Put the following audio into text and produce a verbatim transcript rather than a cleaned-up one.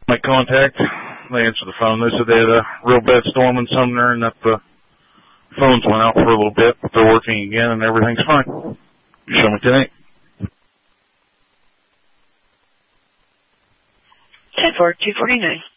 make contact. They answered the phone. They said they had a real bad storm in Sumner and that the phones went out for a little bit, but they're working again and everything's fine. Show me tonight. ten four, two forty-nine.